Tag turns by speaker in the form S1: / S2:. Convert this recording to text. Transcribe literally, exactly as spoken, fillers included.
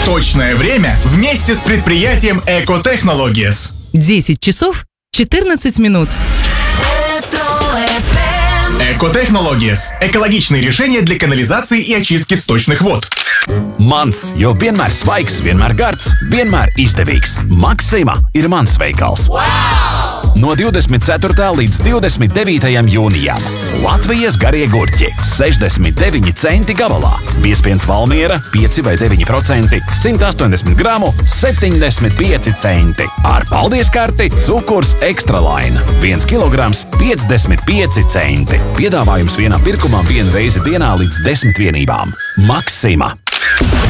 S1: Точное время вместе с предприятием Экотехнологиес.
S2: десять часов четырнадцать минут.
S1: Экотехнологиес – экологичные решения для канализации и очистки сточных вод.
S3: Mans, jo vienmēr svaigs, vienmēr gards, vienmēr izdevīgs. Maksima ir mans veikals. Wow! No divdesmit ceturtā līdz divdesmit devītajam jūnijam. Latvijas garie gurķi – sešdesmit deviņi centi gabalā. Biezpiens Valmiera – pieci vai deviņi procenti, simt astoņdesmit gramu – septiņdesmit pieci centi. Ar paldies karti cukurs Extra Line – viens kilograms – piecdesmit pieci centi. Piedāvājums vienam pirkumam vienu reizi dienā līdz desmit vienībām. Maksima.